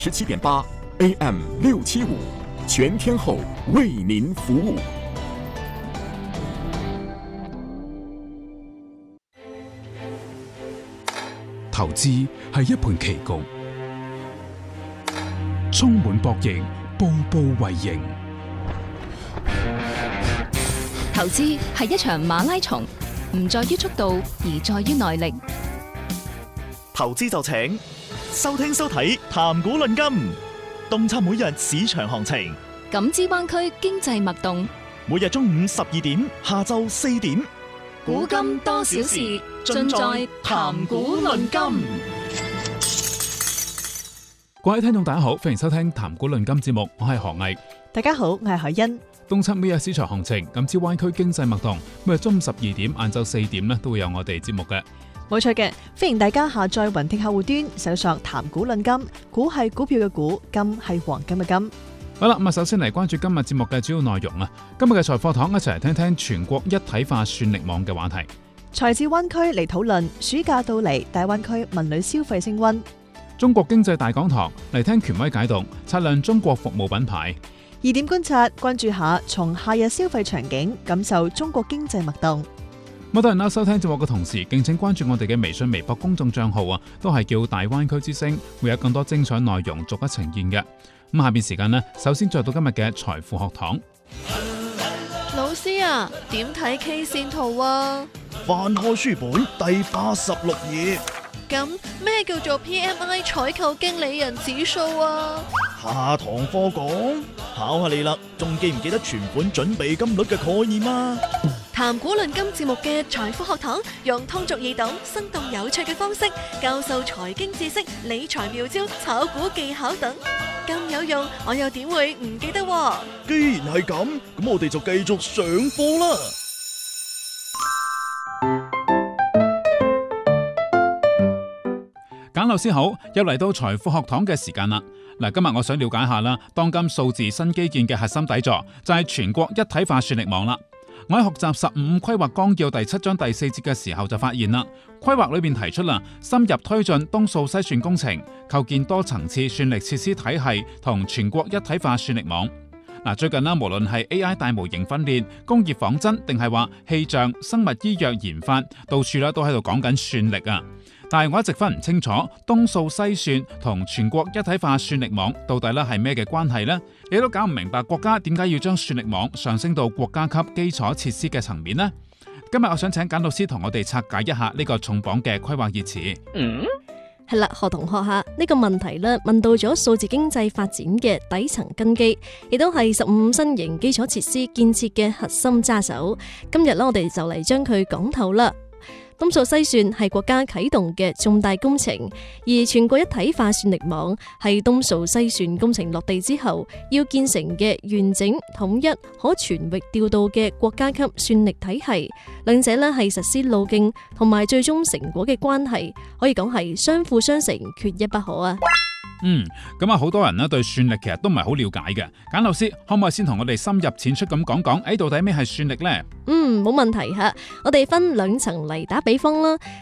17.8 AM 675，全天候為您服務。 投資係一盤棋局，充滿博弈，步步為營。 投資係一場馬拉松，唔在於速度，而在於耐力。 投資就請收聽收睇談股論金，洞察每日市場行情， 感知灣區經濟脈動。 每日中午12點，下晝4點， 古今多少事，盡在談股論金。 各位聽眾大家好，歡迎收聽談股論金節目，我係何毅。 大家好，我係海欣。 洞察每日市場行情，感知灣區經濟脈動。每日中午12點、晏晝4點咧，都會有我哋節目嘅。 冇錯嘅，歡迎大家下載雲聽客戶端，搜索談股論金。股係股票嘅股，金係黃金嘅金。 好啦，咁啊，首先嚟關注今日節目嘅主要內容啊。今日嘅財課堂一齊嚟聽聽全國一體化算力網嘅話題。 財智灣區嚟討論暑假到嚟，大灣區文旅消費升溫。 中國經濟大講堂嚟聽權威解讀，測量中國服務品牌。 2點觀察，關注下從夏日消費場景感受中國經濟脈動。 咁多人啦，收聽節目嘅同時，敬請關注我哋嘅微信、微博公眾賬號啊，都係叫大灣區之聲，會有更多精彩內容逐一呈現嘅。咁下邊時間呢，首先再到今日嘅財富學堂。 老師啊，點睇 K 線圖啊？ 翻開書本第86頁。 咁咩叫做 PMI 採購經理人指數啊？ 下堂課講，考下你啦，仲記唔記得存款準備金率嘅概念啊？ 談股論金節目嘅財富學堂，用通俗易懂、生動有趣嘅方式教授財經知識、理財妙招、炒股技巧等，咁有用，我又點會唔記得喎？ 既然係咁，咁我哋就繼續上課啦。 簡老師好，又嚟到財富學堂嘅時間啦。嗱，今日我想了解下啦，當今數字新基建嘅核心底座就係全國一體化算力網啦。我喺學習15規劃綱要第7章第4節嘅時候就發現啦，規劃裏邊提出啦，深入推進東數西算工程，構建多層次算力設施體系同全國一體化算力網。嗱，最近啦，無論係 AI 大模型訓練、工業仿真，定係話氣象、生物醫藥研發，到處啦都喺度講緊算力啊。但係我一直分唔清楚東數西算同全國一體化算力網到底咧係咩嘅關係呢？你都搞唔明白國家點解要將算力網上升到國家級基礎設施嘅層面呢？今日我想請簡老師同我哋拆解一下呢個重磅嘅規劃熱詞。 係啦，何同學下呢個問題咧，問到咗數字經濟發展嘅底層根基，亦都係15新型基礎設施建設嘅核心揸手。今日咧，我哋就嚟將佢講透啦。東數西算係國家啟動嘅重大工程，而全國一體化算力網係東數西算工程落地之後要建成嘅完整、統一、可全域調度嘅國家級算力體系。兩者呢係實施路徑同埋最終成果嘅關係，可以講係相輔相成，缺一不可啊！ 咁啊，好多人呢對算力其實都唔係好了解嘅。簡老師可唔可以先同我哋深入淺出咁講講，到底咩係算力呢？ 冇問題吓，我哋分兩層嚟打比方啦。